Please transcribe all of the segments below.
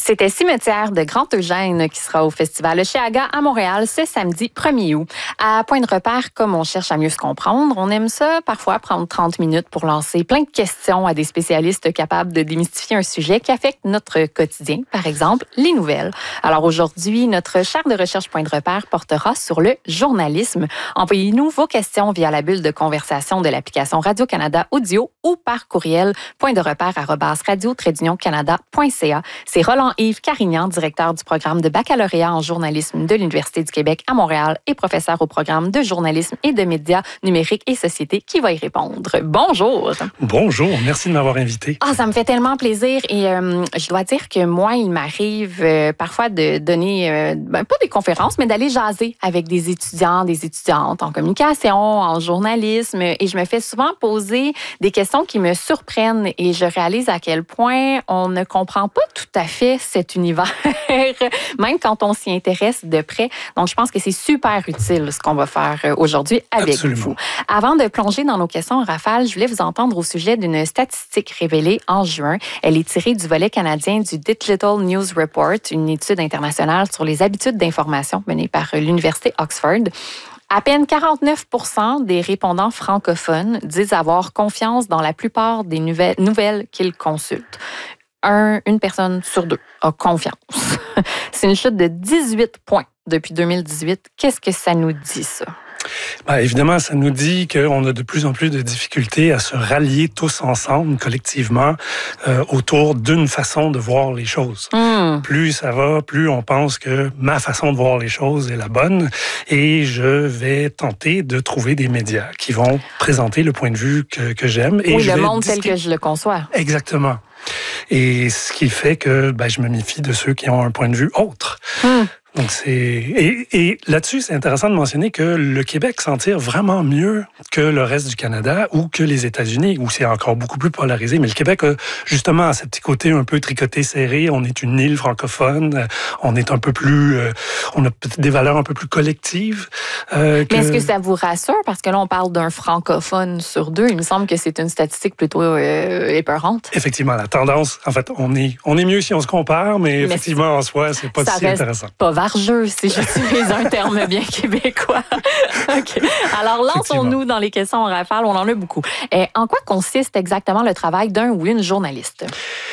C'était Cimetière de Grand-Eugène qui sera au Festival Cheaga à Montréal ce samedi 1er août. À Point de repère, comme on cherche à mieux se comprendre, on aime ça parfois prendre 30 minutes pour lancer plein de questions à des spécialistes capables de démystifier un sujet qui affecte notre quotidien, par exemple les nouvelles. Alors aujourd'hui, notre chaire de recherche Point de repère portera sur le journalisme. Envoyez-nous vos questions via la bulle de conversation de l'application Radio-Canada Audio ou par courriel pointderepère@radio-canada.ca. C'est Roland-Yves Carignan, directeur du programme de baccalauréat en journalisme de l'Université du Québec à Montréal et professeur au programme de journalisme et de médias numériques et société qui va y répondre. Bonjour! Bonjour, merci de m'avoir invité. Ça me fait tellement plaisir et je dois dire que moi, il m'arrive parfois de donner, pas des conférences, mais d'aller jaser avec des étudiants, des étudiantes en communication, en journalisme et je me fais souvent poser des questions qui me surprennent et je réalise à quel point on ne comprend pas tout à fait cet univers, même quand on s'y intéresse de près. Donc, je pense que c'est super utile ce qu'on va faire aujourd'hui avec vous. Avant de plonger dans nos questions en rafale, je voulais vous entendre au sujet d'une statistique révélée en juin. Elle est tirée du volet canadien du Digital News Report, une étude internationale sur les habitudes d'information menée par l'Université Oxford. À peine 49% des répondants francophones disent avoir confiance dans la plupart des nouvelles qu'ils consultent. Une personne sur deux a confiance. C'est une chute de 18 points depuis 2018. Qu'est-ce que ça nous dit, ça? Évidemment, ça nous dit qu'on a de plus en plus de difficultés à se rallier tous ensemble, collectivement, autour d'une façon de voir les choses. Plus ça va, plus on pense que ma façon de voir les choses est la bonne et je vais tenter de trouver des médias qui vont présenter le point de vue que j'aime. Et le monde tel que je le conçois. Exactement. Et ce qui fait que je me méfie de ceux qui ont un point de vue autre. Donc et là-dessus, c'est intéressant de mentionner que le Québec s'en tire vraiment mieux que le reste du Canada ou que les États-Unis, où c'est encore beaucoup plus polarisé. Mais le Québec a justement ce petit côté un peu tricoté serré. On est une île francophone. On est un peu plus, on a peut-être des valeurs un peu plus collectives. Mais est-ce que ça vous rassure? Parce que là, on parle d'un francophone sur deux. Il me semble que c'est une statistique plutôt épeurante. Effectivement, la tendance, en fait, on est mieux si on se compare, mais effectivement, en soi, c'est pas si intéressant. Pas vargeux, si j'utilise un terme bien québécois. OK. Alors, lançons-nous dans les questions en rafale. On en a beaucoup. En quoi consiste exactement le travail d'un ou une journaliste?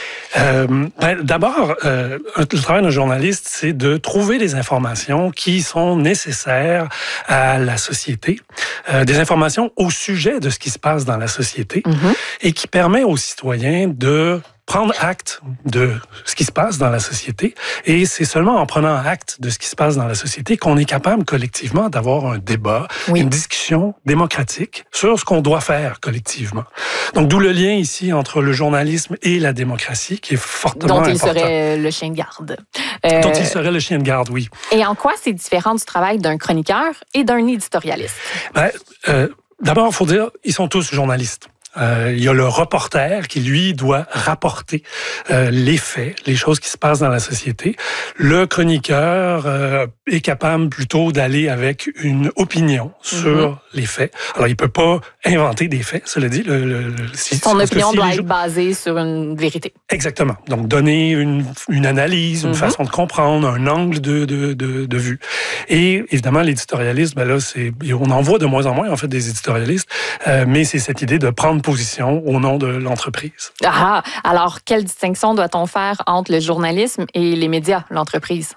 D'abord, le travail d'un journaliste, c'est de trouver des informations qui sont nécessaires à la société, des informations au sujet de ce qui se passe dans la société et qui permet aux citoyens de prendre acte de ce qui se passe dans la société. Et c'est seulement en prenant acte de ce qui se passe dans la société qu'on est capable collectivement d'avoir un débat, une discussion démocratique sur ce qu'on doit faire collectivement. Donc, d'où le lien ici entre le journalisme et la démocratie qui est fortement important. Dont il serait le chien de garde. Dont il serait le chien de garde, oui. Et en quoi c'est différent du travail d'un chroniqueur et d'un éditorialiste? D'abord, il faut dire, ils sont tous journalistes. Il y a le reporter qui, lui, doit rapporter les faits, les choses qui se passent dans la société. Le chroniqueur est capable plutôt d'aller avec une opinion sur les faits. Alors, il peut pas inventer des faits, cela dit. Son opinion doit être basée sur une vérité. Exactement. Donc, donner une analyse, une façon de comprendre, un angle de vue. Et évidemment, l'éditorialiste, on en voit de moins en moins, en fait, des éditorialistes, mais c'est cette idée de prendre position au nom de l'entreprise. Alors, quelle distinction doit-on faire entre le journalisme et les médias, l'entreprise?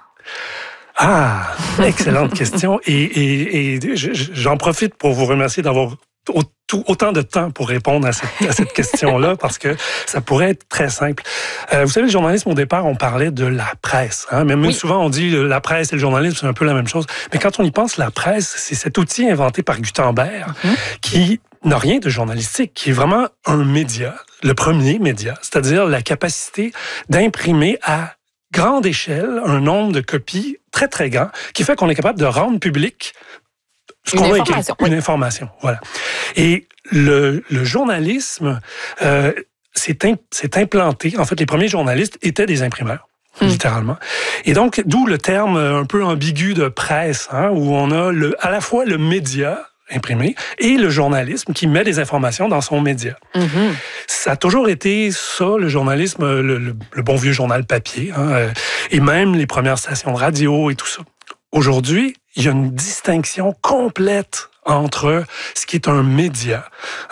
Excellente question. Et j'en profite pour vous remercier d'avoir autant de temps pour répondre à cette question-là, parce que ça pourrait être très simple. Vous savez, le journalisme, au départ, on parlait de la presse. Même souvent, on dit la presse et le journalisme, c'est un peu la même chose. Mais quand on y pense, la presse, c'est cet outil inventé par Gutenberg qui n'a rien de journalistique, qui est vraiment un média, le premier média, c'est-à-dire la capacité d'imprimer à grande échelle un nombre de copies très, très grand, qui fait qu'on est capable de rendre public ce qu'on a écrit, une information. Voilà. Et le journalisme s'est implanté. En fait, les premiers journalistes étaient des imprimeurs. Littéralement. Et donc, d'où le terme un peu ambigu de presse, où on a à la fois le média imprimé, et le journalisme qui met des informations dans son média. Ça a toujours été ça, le journalisme, le bon vieux journal papier, et même les premières stations de radio et tout ça. Aujourd'hui, il y a une distinction complète entre ce qui est un média.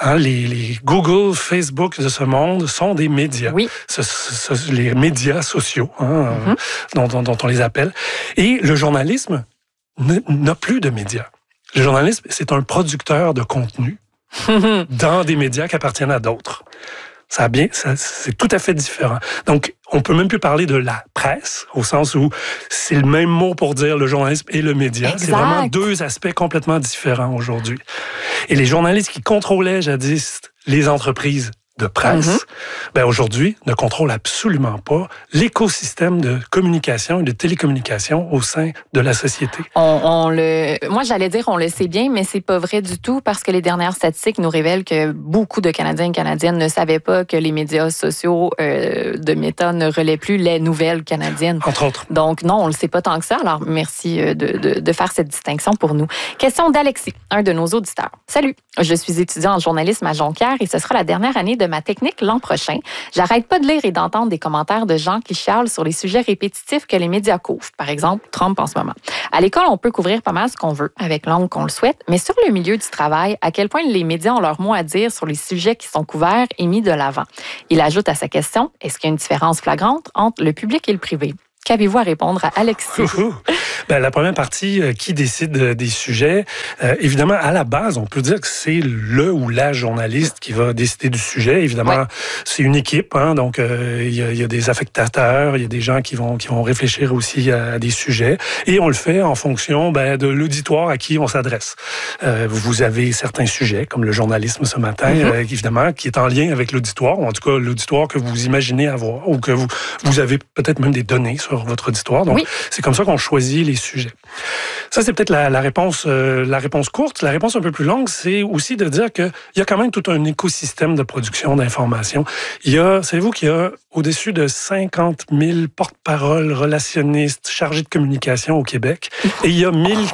Les Google, Facebook de ce monde sont des médias. Oui. Les médias sociaux, dont on les appelle. Et le journalisme n'a plus de médias. Le journalisme, c'est un producteur de contenu dans des médias qui appartiennent à d'autres. C'est tout à fait différent. Donc, on peut même plus parler de la presse, au sens où c'est le même mot pour dire le journalisme et le média. Exact. C'est vraiment deux aspects complètement différents aujourd'hui. Et les journalistes qui contrôlaient jadis les entreprises de presse, aujourd'hui, ne contrôlent absolument pas l'écosystème de communication et de télécommunication au sein de la société. Moi, j'allais dire on le sait bien, mais c'est pas vrai du tout parce que les dernières statistiques nous révèlent que beaucoup de Canadiens et Canadiennes ne savaient pas que les médias sociaux de Meta ne relaient plus les nouvelles canadiennes. Entre autres. Donc non, on le sait pas tant que ça. Alors merci de faire cette distinction pour nous. Question d'Alexis, un de nos auditeurs. Salut, je suis étudiant en journalisme à Jonquière et ce sera la dernière année de ma technique l'an prochain. J'arrête pas de lire et d'entendre des commentaires de gens qui chialent sur les sujets répétitifs que les médias couvrent. Par exemple, Trump en ce moment. À l'école, on peut couvrir pas mal ce qu'on veut, avec l'angle qu'on le souhaite, mais sur le milieu du travail, à quel point les médias ont leur mot à dire sur les sujets qui sont couverts et mis de l'avant. Il ajoute à sa question, est-ce qu'il y a une différence flagrante entre le public et le privé? Qu'avez-vous à répondre à Alexis? La première partie, qui décide des sujets, évidemment, à la base, on peut dire que c'est le ou la journaliste qui va décider du sujet. Évidemment, c'est une équipe, donc il y a des affectateurs, il y a des gens qui vont réfléchir aussi à des sujets, et on le fait en fonction de l'auditoire à qui on s'adresse. Vous avez certains sujets, comme le journalisme ce matin, évidemment, qui est en lien avec l'auditoire, ou en tout cas l'auditoire que vous imaginez avoir, ou que vous avez peut-être même des données sur votre auditoire. Donc, c'est comme ça qu'on choisit les sujets. Ça, c'est peut-être la réponse courte. La réponse un peu plus longue, c'est aussi de dire qu'il y a quand même tout un écosystème de production d'informations. Savez-vous qu'il y a au-dessus de 50 000 porte-paroles, relationnistes, chargés de communication au Québec, et il y a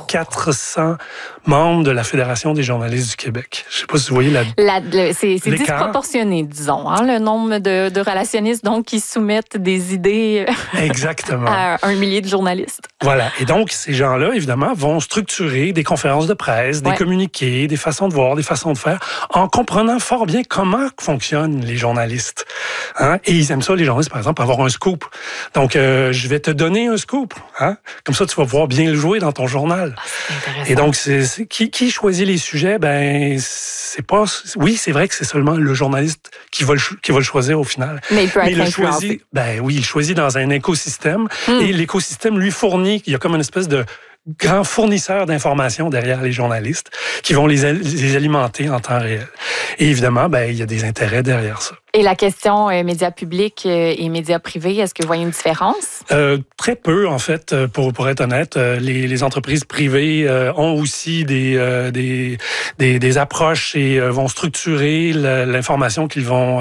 1400 membres de la Fédération des journalistes du Québec. Je ne sais pas si vous voyez c'est disproportionné, disons, le nombre de relationnistes donc, qui soumettent des idées Exactement. à 1 millier de journalistes. Voilà. Et donc, ces gens-là, évidemment, vont structurer des conférences de presse, des communiqués, des façons de voir, des façons de faire, en comprenant fort bien comment fonctionnent les journalistes. Et ils aiment ça, les journalistes, par exemple, avoir un scoop. Donc, je vais te donner un scoop. Comme ça, tu vas pouvoir bien le jouer dans ton journal. C'est intéressant. Et donc, qui choisit les sujets? C'est pas... Oui, c'est vrai que c'est seulement le journaliste qui va le choisir au final. Mais il peut être influencé. Il choisit dans un écosystème. Et l'écosystème lui fournit, il y a comme une espèce de grand fournisseur d'informations derrière les journalistes qui vont les alimenter en temps réel. Et évidemment, il y a des intérêts derrière ça. Et la question médias publics et médias privés, est-ce que vous voyez une différence? Très peu, en fait, pour être honnête. Les entreprises privées ont aussi des approches et vont structurer l'information qu'ils vont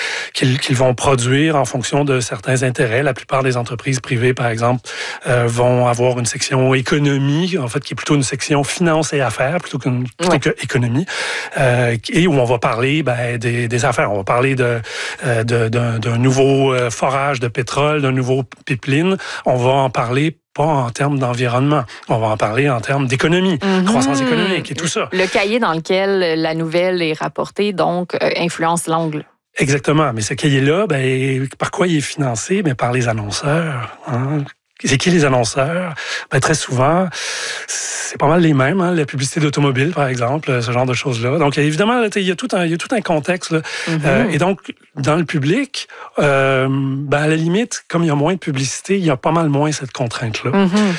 produire en fonction de certains intérêts. La plupart des entreprises privées, par exemple, vont avoir une section économie, en fait, qui est plutôt une section finance et affaires, plutôt que économie, et où on va parler des affaires. On va parler d'un nouveau forage de pétrole, d'un nouveau pipeline. On va en parler pas en termes d'environnement. On va en parler en termes d'économie, croissance économique et tout ça. Le cahier dans lequel la nouvelle est rapportée, donc, influence l'angle. Exactement. Mais ce cahier-là, par quoi il est financé? Par les annonceurs. C'est qui les annonceurs? Très souvent, c'est pas mal les mêmes. La publicité d'automobile, par exemple, ce genre de choses-là. Donc, évidemment, il y a tout un contexte. Là. Et donc, dans le public, à la limite, comme il y a moins de publicité, il y a pas mal moins cette contrainte-là.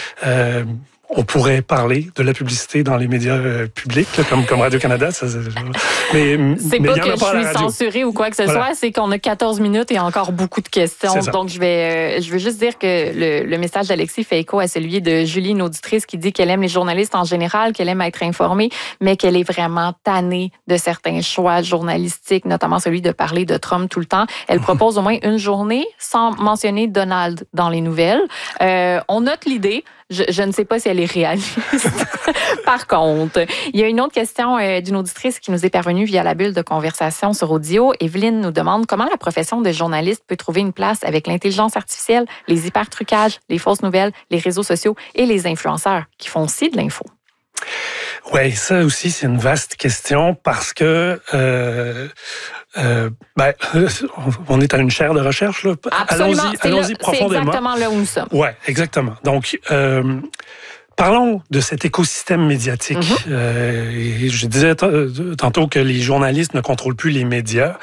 On pourrait parler de la publicité dans les médias publics, là, comme Radio-Canada. Mais c'est pas que je suis censurée ou quoi que ce soit, c'est qu'on a 14 minutes et encore beaucoup de questions. Donc, je veux juste dire que le message d'Alexis fait écho à celui de Julie, une auditrice, qui dit qu'elle aime les journalistes en général, qu'elle aime être informée, mais qu'elle est vraiment tannée de certains choix journalistiques, notamment celui de parler de Trump tout le temps. Elle propose au moins une journée sans mentionner Donald dans les nouvelles. On note l'idée. Je ne sais pas si elle est réaliste. Par contre, il y a une autre question d'une auditrice qui nous est parvenue via la bulle de conversation sur audio. Evelyne nous demande comment la profession de journaliste peut trouver une place avec l'intelligence artificielle, les hypertrucages, les fausses nouvelles, les réseaux sociaux et les influenceurs qui font aussi de l'info. Oui, ça aussi, c'est une vaste question parce que on est à une chaire de recherche. Là. Absolument. Allons-y profondément. C'est exactement là où nous sommes. Oui, exactement. Donc, parlons de cet écosystème médiatique. Je disais tantôt que les journalistes ne contrôlent plus les médias,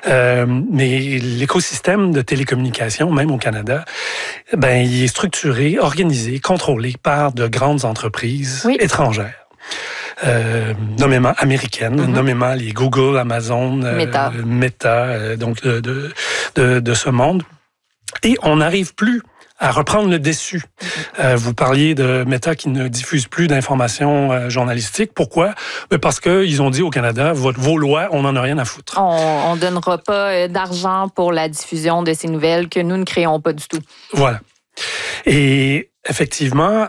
mais l'écosystème de télécommunications, même au Canada, il est structuré, organisé, contrôlé par de grandes entreprises étrangères. Nommément américaines, nommément les Google, Amazon, Meta, donc de ce monde. Et on n'arrive plus à reprendre le dessus. Vous parliez de Meta qui ne diffuse plus d'informations journalistiques. Pourquoi? Parce qu'ils ont dit au Canada, vos lois, on n'en a rien à foutre. On ne donnera pas d'argent pour la diffusion de ces nouvelles que nous ne créons pas du tout. Voilà. Et effectivement,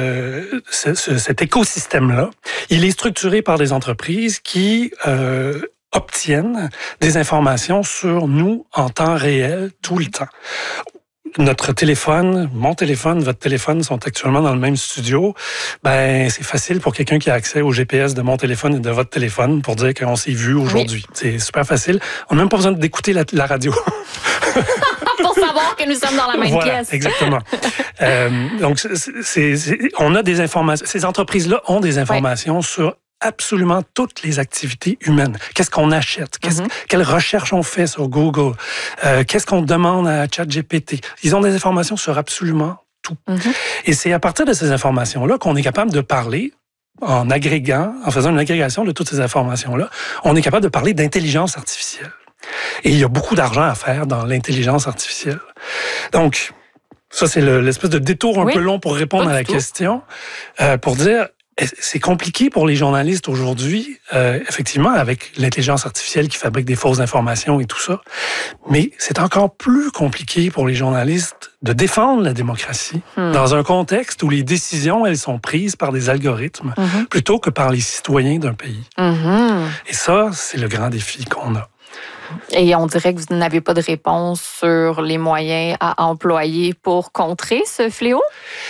cet écosystème-là, il est structuré par des entreprises qui obtiennent des informations sur nous en temps réel, tout le temps. Notre téléphone, mon téléphone, votre téléphone sont actuellement dans le même studio. C'est facile pour quelqu'un qui a accès au GPS de mon téléphone et de votre téléphone pour dire qu'on s'est vu aujourd'hui. Oui. C'est super facile. On n'a même pas besoin d'écouter la radio. Pour savoir que nous sommes dans la même pièce. Exactement. Donc, on a des informations. Ces entreprises-là ont des informations sur absolument toutes les activités humaines. Qu'est-ce qu'on achète? Quelles recherches on fait sur Google? Qu'est-ce qu'on demande à ChatGPT? Ils ont des informations sur absolument tout. Et c'est à partir de ces informations-là qu'on est capable de parler en faisant une agrégation de toutes ces informations-là, on est capable de parler d'intelligence artificielle. Et il y a beaucoup d'argent à faire dans l'intelligence artificielle. Donc, ça, c'est l'espèce de détour un peu long pour répondre à la question, pour dire, c'est compliqué pour les journalistes aujourd'hui, effectivement, avec l'intelligence artificielle qui fabrique des fausses informations et tout ça. Mais c'est encore plus compliqué pour les journalistes de défendre la démocratie dans un contexte où les décisions, elles sont prises par des algorithmes plutôt que par les citoyens d'un pays. Et ça, c'est le grand défi qu'on a. Et on dirait que vous n'avez pas de réponse sur les moyens à employer pour contrer ce fléau?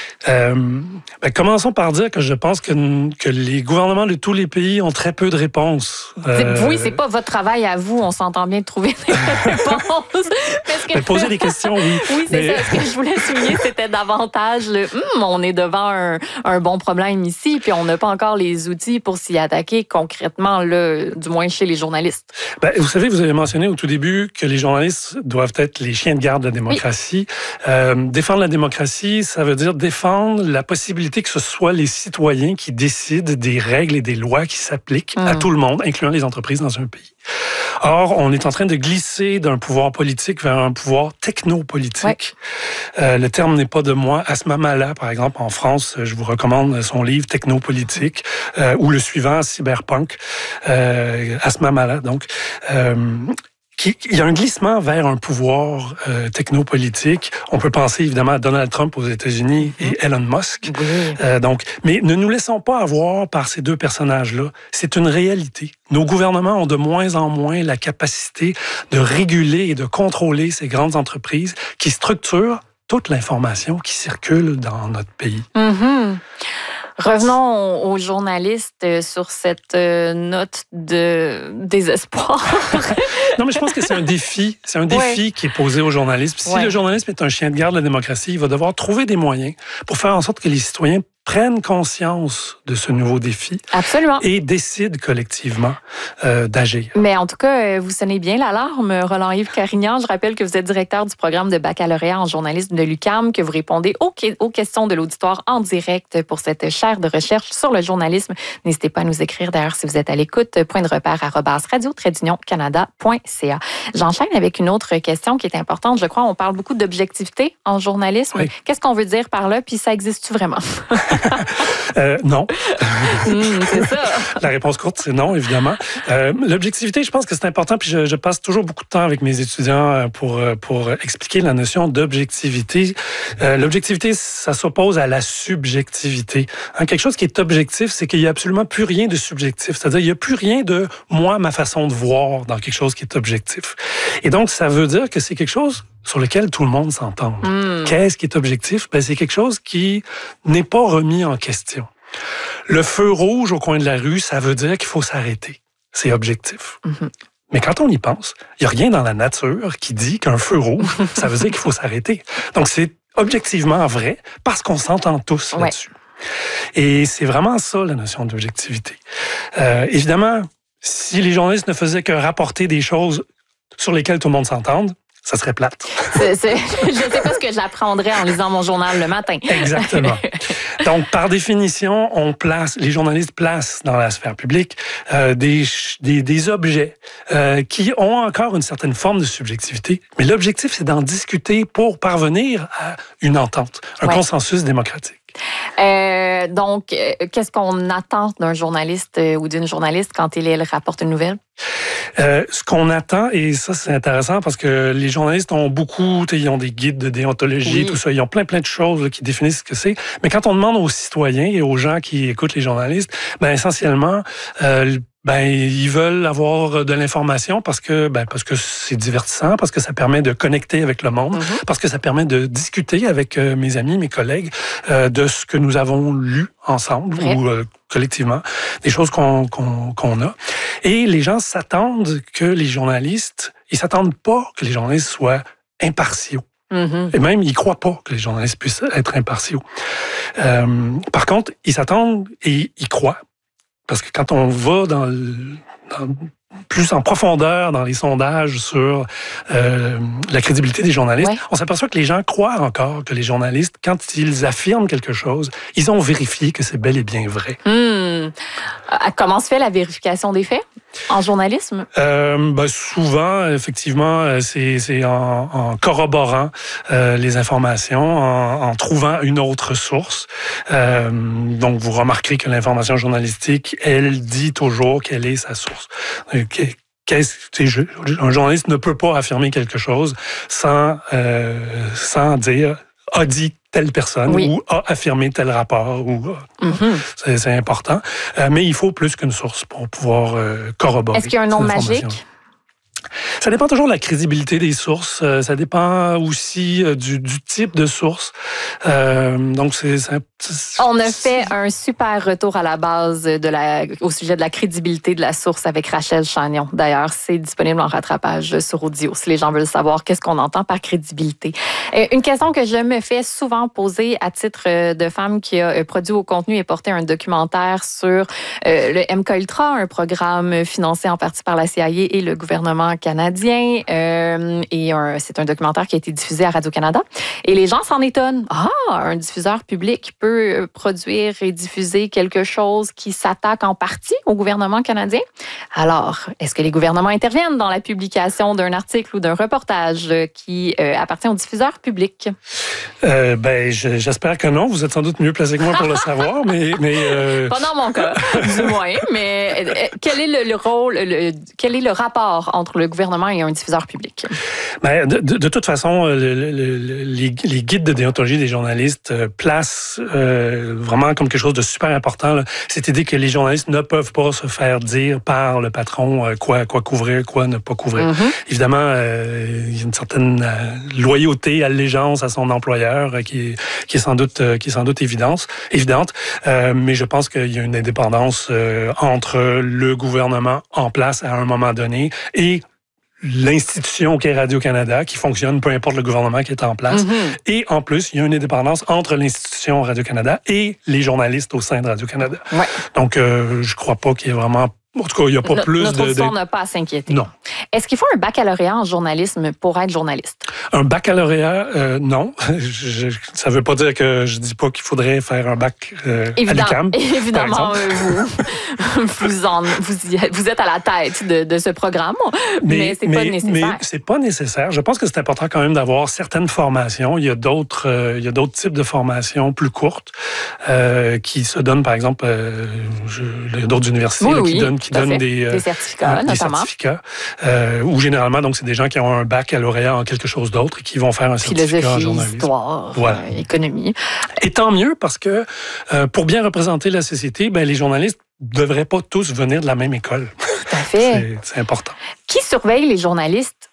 Commençons par dire que je pense que les gouvernements de tous les pays ont très peu de réponses. Oui, c'est pas votre travail à vous. On s'entend bien de trouver des réponses. Poser des questions, oui. Oui, c'est ça. Ce que je voulais souligner, c'était davantage on est devant un bon problème ici, puis on n'a pas encore les outils pour s'y attaquer concrètement, là, du moins chez les journalistes. Vous savez, vous avez mentionné au tout début que les journalistes doivent être les chiens de garde de la démocratie. Défendre la démocratie, ça veut dire défendre la possibilité que ce soit les citoyens qui décident des règles et des lois qui s'appliquent à tout le monde, incluant les entreprises dans un pays. Or, on est en train de glisser d'un pouvoir politique vers un pouvoir technopolitique. Le terme n'est pas de moi. Asma Mala, par exemple, en France, je vous recommande son livre Technopolitique, ou le suivant, Cyberpunk, Asma Mala, donc. Il y a un glissement vers un pouvoir technopolitique. On peut penser évidemment à Donald Trump aux États-Unis et Elon Musk. Mais ne nous laissons pas avoir par ces deux personnages-là. C'est une réalité. Nos gouvernements ont de moins en moins la capacité de réguler et de contrôler ces grandes entreprises qui structurent toute l'information qui circule dans notre pays. Revenons aux journalistes sur cette note de désespoir. Non, mais je pense que c'est un défi. C'est un défi qui est posé aux journalistes. Puis si le journalisme est un chien de garde de la démocratie, il va devoir trouver des moyens pour faire en sorte que les citoyens prennent conscience de ce nouveau défi. Absolument. Et décident collectivement d'agir. Mais en tout cas, vous sonnez bien l'alarme, Roland-Yves Carignan. Je rappelle que vous êtes directeur du programme de baccalauréat en journalisme de l'UQAM, que vous répondez aux questions de l'auditoire en direct pour cette chaire de recherche sur le journalisme. N'hésitez pas à nous écrire d'ailleurs si vous êtes à l'écoute. Point de repère @radio-canada.ca. J'enchaîne avec une autre question qui est importante. Je crois on parle beaucoup d'objectivité en journalisme. Qu'est-ce qu'on veut dire par là? Puis ça existe-tu vraiment? Non. C'est ça. La réponse courte, c'est non, évidemment. L'objectivité, je pense que c'est important, puis je passe toujours beaucoup de temps avec mes étudiants pour expliquer la notion d'objectivité. L'objectivité, ça s'oppose à la subjectivité. Quelque chose qui est objectif, c'est qu'il n'y a absolument plus rien de subjectif. C'est-à-dire, il n'y a plus rien de moi, ma façon de voir dans quelque chose qui est objectif. Et donc, ça veut dire que c'est quelque chose sur lequel tout le monde s'entend. Qu'est-ce qui est objectif? C'est quelque chose qui n'est pas remis en question. Le feu rouge au coin de la rue, ça veut dire qu'il faut s'arrêter. C'est objectif. Mais quand on y pense, il n'y a rien dans la nature qui dit qu'un feu rouge, ça veut dire qu'il faut s'arrêter. Donc, c'est objectivement vrai parce qu'on s'entend tous là-dessus. Et c'est vraiment ça, la notion d'objectivité. Évidemment, si les journalistes ne faisaient que rapporter des choses sur lesquelles tout le monde s'entende, ça serait plate. Je ne sais pas ce que j'apprendrais en lisant mon journal le matin. Exactement. Donc, par définition, les journalistes placent dans la sphère publique des objets qui ont encore une certaine forme de subjectivité. Mais l'objectif, c'est d'en discuter pour parvenir à une entente, un consensus démocratique. Donc, qu'est-ce qu'on attend d'un journaliste ou d'une journaliste quand elle rapporte une nouvelle? Ce qu'on attend, et ça c'est intéressant parce que les journalistes ont beaucoup, ils ont des guides de déontologie, tout ça, ils ont plein de choses qui définissent ce que c'est. Mais quand on demande aux citoyens et aux gens qui écoutent les journalistes, essentiellement, ils veulent avoir de l'information parce que c'est divertissant, parce que ça permet de connecter avec le monde, parce que ça permet de discuter avec mes amis, mes collègues de ce que nous avons lu ensemble ou collectivement, des choses qu'on a. Et les gens s'attendent que les journalistes, ils s'attendent pas que les journalistes soient impartiaux. Et même, ils ne croient pas que les journalistes puissent être impartiaux. Par contre, ils s'attendent et ils croient. Parce que quand on va plus en profondeur dans les sondages sur la crédibilité des journalistes, on s'aperçoit que les gens croient encore que les journalistes, quand ils affirment quelque chose, ils ont vérifié que c'est bel et bien vrai. Comment se fait la vérification des faits en journalisme? Souvent, effectivement, c'est en corroborant les informations, en trouvant une autre source. Donc, vous remarquerez que l'information journalistique, elle dit toujours quelle est sa source. Un journaliste ne peut pas affirmer quelque chose sans dire « a dit telle personne » ou « a affirmé tel rapport ». C'est important. Mais il faut plus qu'une source pour pouvoir corroborer. Est-ce qu'il y a un nom magique? Ça dépend toujours de la crédibilité des sources. Ça dépend aussi du type de source. Donc, on a fait un super retour à la base au sujet de la crédibilité de la source avec Rachel Chagnon. D'ailleurs, c'est disponible en rattrapage sur Audio si les gens veulent savoir qu'est-ce qu'on entend par crédibilité. Une question que je me fais souvent poser à titre de femme qui a produit au contenu et porté un documentaire sur le MKUltra, un programme financé en partie par la CIA et le gouvernement canadien. C'est un documentaire qui a été diffusé à Radio-Canada. Et les gens s'en étonnent. Un diffuseur public peut produire et diffuser quelque chose qui s'attaque en partie au gouvernement canadien. Alors, est-ce que les gouvernements interviennent dans la publication d'un article ou d'un reportage qui appartient au diffuseur public? J'espère que non. Vous êtes sans doute mieux placé que moi pour le savoir, mais pas dans mon cas, du moins. Mais quel est le rôle, quel est le rapport entre le gouvernement et un diffuseur public? De toute façon, les guides de déontologie des journalistes placent vraiment comme quelque chose de super important cette idée que les journalistes ne peuvent pas se faire dire par le patron quoi couvrir, quoi ne pas couvrir. Évidemment, il y a une certaine loyauté, allégeance à son employeur qui est sans doute évidente. Mais je pense qu'il y a une indépendance entre le gouvernement en place à un moment donné et l'institution qui est Radio-Canada, qui fonctionne peu importe le gouvernement qui est en place. Et en plus, il y a une indépendance entre l'institution Radio-Canada et les journalistes au sein de Radio-Canada. Donc, je ne crois pas qu'il y ait vraiment En tout cas, il n'y a pas plus notre auditoire n'a pas à s'inquiéter. Non. Est-ce qu'il faut un baccalauréat en journalisme pour être journaliste? Un baccalauréat, non. Ça ne veut pas dire que je dis pas qu'il faudrait faire un bac à l'UQAM. Évidemment, vous êtes à la tête de ce programme, mais c'est pas nécessaire. Mais c'est pas nécessaire. Je pense que c'est important quand même d'avoir certaines formations. Il y a d'autres types de formations plus courtes qui se donnent, par exemple, il y a d'autres universités qui donnent des certificats, notamment. Où généralement, donc, c'est des gens qui ont un baccalauréat en quelque chose d'autre et qui vont faire un certificat en journalisme. Histoire, économie. Et tant mieux parce que pour bien représenter la société, les journalistes ne devraient pas tous venir de la même école. Tout à fait. C'est important. Qui surveille les journalistes?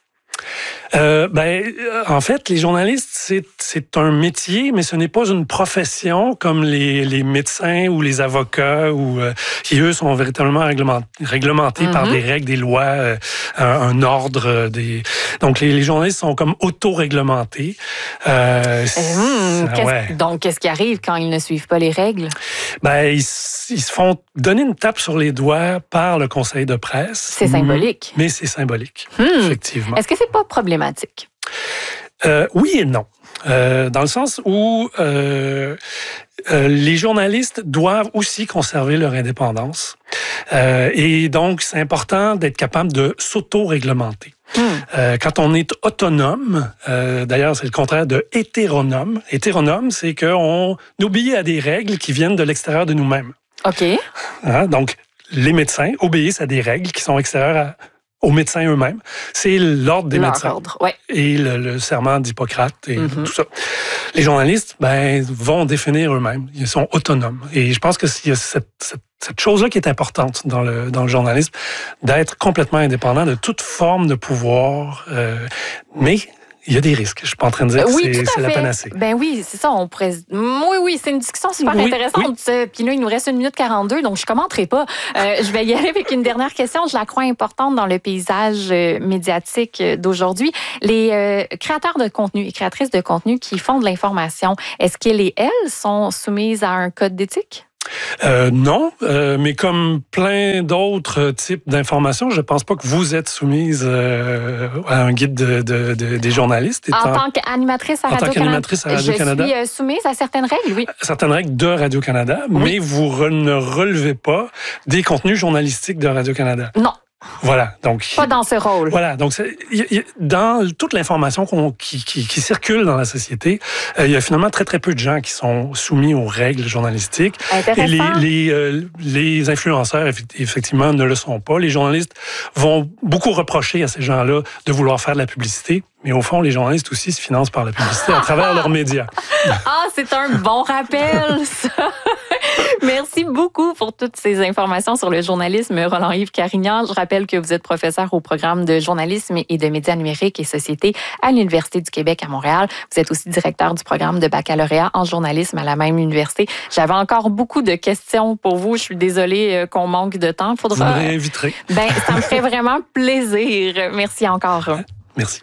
En fait, les journalistes, c'est un métier, mais ce n'est pas une profession comme les médecins ou les avocats qui, eux, sont véritablement réglementés par des règles, des lois, un ordre. Donc, les journalistes sont comme auto-réglementés. Donc, qu'est-ce qui arrive quand ils ne suivent pas les règles? Ils se font donner une tape sur les doigts par le conseil de presse. C'est symbolique. Mais c'est symbolique, effectivement. Est-ce que c'est pas problématique? Oui et non. Dans le sens où les journalistes doivent aussi conserver leur indépendance. Et donc, c'est important d'être capable de s'auto-réglementer. Quand on est autonome, d'ailleurs, c'est le contraire de hétéronome. Hétéronome, c'est qu'on obéit à des règles qui viennent de l'extérieur de nous-mêmes. OK. Donc, les médecins obéissent à des règles qui sont extérieures aux médecins eux-mêmes. C'est l'ordre des médecins. Et le serment d'Hippocrate et tout ça. Les journalistes, vont définir eux-mêmes. Ils sont autonomes. Et je pense que il y a cette chose-là qui est importante dans le journalisme, d'être complètement indépendant de toute forme de pouvoir. Mais il y a des risques. Je suis pas en train de dire que c'est la panacée. Oui, c'est ça. Oui, c'est une discussion super intéressante. Puis là, il nous reste 1 minute 42, donc je commenterai pas. Je vais y aller avec une dernière question. Je la crois importante dans le paysage médiatique d'aujourd'hui. Les créateurs de contenu et créatrices de contenu qui font de l'information, est-ce qu'elles et elles sont soumises à un code d'éthique? Non, mais comme plein d'autres types d'informations, je pense pas que vous êtes soumise à un guide des journalistes. En tant qu'animatrice à Radio-Canada, je suis soumise à certaines règles, oui. Certaines règles de Radio-Canada, mais vous ne relevez pas des contenus journalistiques de Radio-Canada. Non. Voilà, donc pas dans ce rôle. Voilà, donc dans toute l'information qui circule dans la société, il y a finalement très très peu de gens qui sont soumis aux règles journalistiques. Intéressant. Et les influenceurs effectivement ne le sont pas. Les journalistes vont beaucoup reprocher à ces gens-là de vouloir faire de la publicité. Mais au fond, les journalistes aussi se financent par la publicité à travers leurs médias. C'est un bon rappel, ça! Merci beaucoup pour toutes ces informations sur le journalisme, Roland-Yves Carignan. Je rappelle que vous êtes professeur au programme de journalisme et de médias numériques et société à l'Université du Québec à Montréal. Vous êtes aussi directeur du programme de baccalauréat en journalisme à la même université. J'avais encore beaucoup de questions pour vous. Je suis désolée qu'on manque de temps. Vous me réinviterez. Ça me ferait vraiment plaisir. Merci encore. Merci.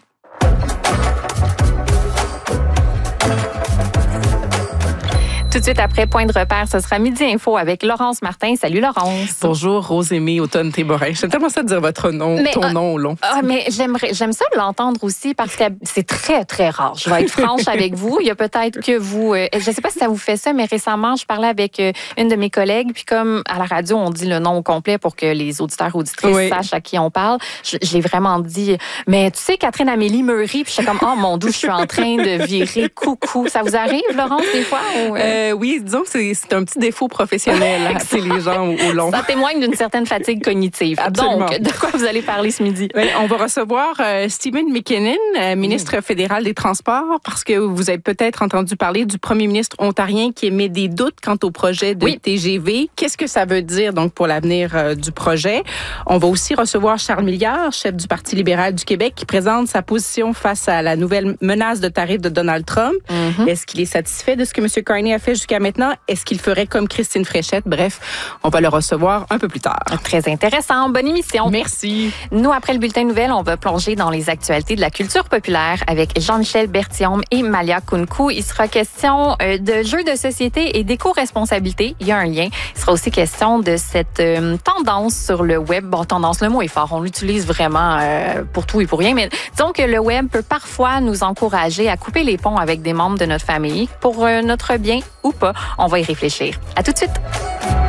Tout de suite après Point de repère, ce sera Midi Info avec Laurence Martin. Salut Laurence. Bonjour Rosémie Automne-Théborin. J'aime tellement ça de dire ton nom long. Mais j'aime ça de l'entendre aussi parce que c'est très, très rare. Je vais être franche avec vous. Il y a peut-être que vous... je ne sais pas si ça vous fait ça, mais récemment, je parlais avec une de mes collègues, puis comme à la radio, on dit le nom au complet pour que les auditeurs et auditrices sachent à qui on parle, je l'ai vraiment dit. Mais tu sais, Catherine Amélie Meury, puis je suis comme, mon Dieu, je suis en train de virer coucou. Ça vous arrive, Laurence, des fois? Oui, disons que c'est un petit défaut professionnel, c'est les gens au long. Ça témoigne d'une certaine fatigue cognitive. Absolument. Donc, de quoi vous allez parler ce midi? On va recevoir Stephen McKinnon, ministre fédéral des Transports, parce que vous avez peut-être entendu parler du premier ministre ontarien qui émet des doutes quant au projet de TGV. Qu'est-ce que ça veut dire donc pour l'avenir du projet? On va aussi recevoir Charles Milliard, chef du Parti libéral du Québec, qui présente sa position face à la nouvelle menace de tarifs de Donald Trump. Est-ce qu'il est satisfait de ce que M. Carney a fait jusqu'à maintenant? Est-ce qu'il ferait comme Christine Fréchette? Bref, on va le recevoir un peu plus tard. Très intéressant. Bonne émission. Merci. Nous, après le bulletin de nouvelles, on va plonger dans les actualités de la culture populaire avec Jean-Michel Berthiaume et Malia Kounkou. Il sera question de jeux de société et d'éco-responsabilité. Il y a un lien. Il sera aussi question de cette tendance sur le web. Bon, tendance, le mot est fort. On l'utilise vraiment pour tout et pour rien. Mais disons que le web peut parfois nous encourager à couper les ponts avec des membres de notre famille pour notre bien ou pas. On va y réfléchir. À tout de suite.